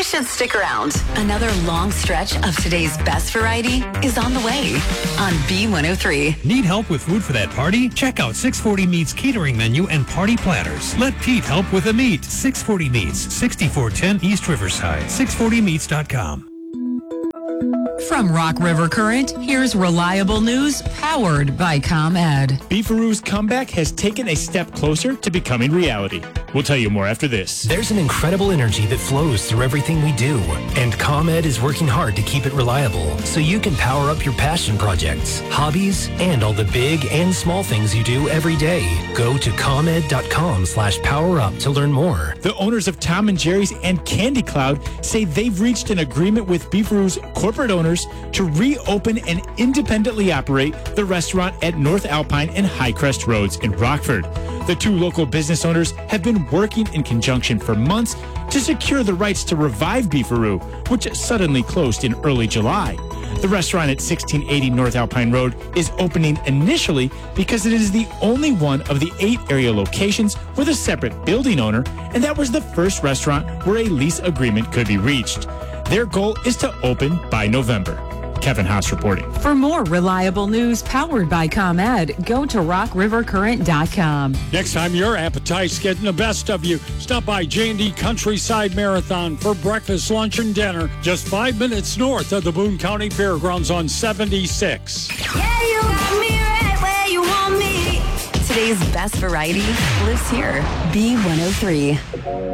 should stick around. Another long stretch of today's best variety is on the way on B103. Need help with food for that party? Check out 640 Meats catering menu and party platters. Let Pete help with the meat. 640 Meats, 6410 East Riverside. 640meats.com. From Rock River Current, here's reliable news powered by ComEd. Beefaroo's comeback has taken a step closer to becoming reality. We'll tell you more after this. There's an incredible energy that flows through everything we do, and ComEd is working hard to keep it reliable so you can power up your passion projects, hobbies, and all the big and small things you do every day. Go to ComEd.com/powerup to learn more. The owners of Tom and Jerry's and Candy Cloud say they've reached an agreement with Beefaroo's corporate owners to reopen and independently operate the restaurant at North Alpine and Highcrest Roads in Rockford. The two local business owners have been working in conjunction for months to secure the rights to revive Beefaroo, which suddenly closed in early July. The restaurant at 1680 North Alpine Road is opening initially because it is the only one of the 8 area locations with a separate building owner, and that was the first restaurant where a lease agreement could be reached. Their goal is to open by November. Kevin Haas reporting. For more reliable news powered by ComEd, go to rockrivercurrent.com. Next time your appetite's getting the best of you, stop by J&D Countryside Marathon for breakfast, lunch, and dinner just 5 minutes north of the Boone County Fairgrounds on 76. Yeah, you got me right where you want me. Today's best variety lives here. B103.